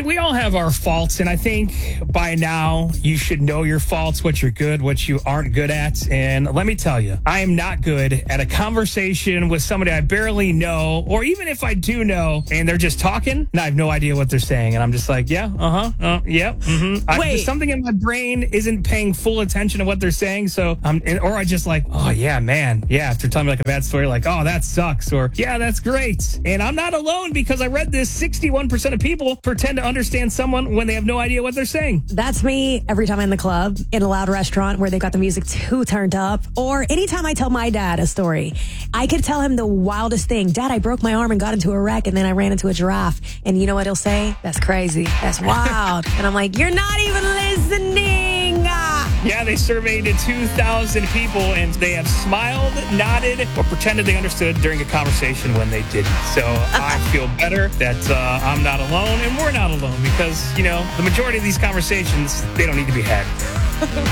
we all have our faults, and I think by now you should know your faults, what you're good, what you aren't good at. And let me tell you, I am not good at a conversation with somebody I barely know, or even if I do know, and they're just talking, and I have no idea what they're saying. And I'm just like, yeah, yep, Wait. something in my brain isn't paying full attention to what they're saying. So or I just like, oh yeah, man. Yeah. If they're telling me like a bad story, like, oh, that sucks. Or yeah, that's great. And I'm not alone, because I read this 61% of people pretend to understand someone when they have no idea what they're saying. That's me every time I'm in the club, in a loud restaurant where they've got the music too turned up, or anytime I tell my dad a story. I could tell him the wildest thing. Dad, I broke my arm and got into a wreck, and then I ran into a giraffe. And you know what he'll say? That's crazy. That's wild. And I'm like, you're not even listening. Yeah, they surveyed 2,000 people, and they have smiled, nodded, or pretended they understood during a conversation when they didn't. So I feel better that I'm not alone, and we're not alone, because, the majority of these conversations, they don't need to be had.